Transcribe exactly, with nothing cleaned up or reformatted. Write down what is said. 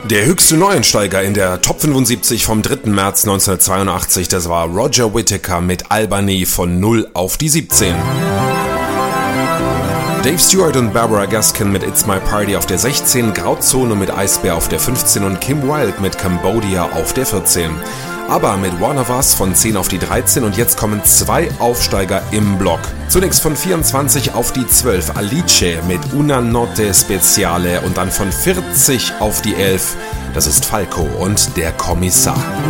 Der höchste Neuensteiger in der Top fünfundsiebzig vom dritten März neunzehnhundertzweiundachtzig, das war Roger Whittaker mit Albany von null auf die siebzehn. Dave Stewart und Barbara Gaskin mit It's My Party auf der sechzehn, Grauzone mit Eisbär auf der fünfzehn und Kim Wilde mit Cambodia auf der vierzehn. Aber mit One of Us von zehn auf die dreizehn und jetzt kommen zwei Aufsteiger im Block. Zunächst von vierundzwanzig auf die zwölf Alice mit Una Notte Speciale und dann von vierzig auf die elf, das ist Falco und der Kommissar.